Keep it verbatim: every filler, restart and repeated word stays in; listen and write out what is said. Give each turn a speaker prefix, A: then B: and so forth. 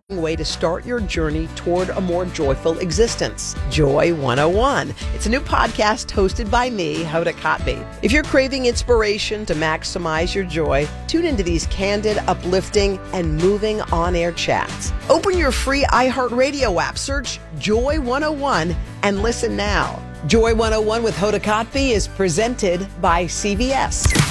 A: way to start your journey toward a more joyful existence. Joy one oh one. It's a new podcast hosted by me, Hoda Kotb. If you're craving inspiration to maximize your joy, tune into these candid, uplifting, and moving on-air chats. Open your free iHeartRadio app, search Joy one oh one, and listen now. Joy one oh one with Hoda Kotb is presented by C V S.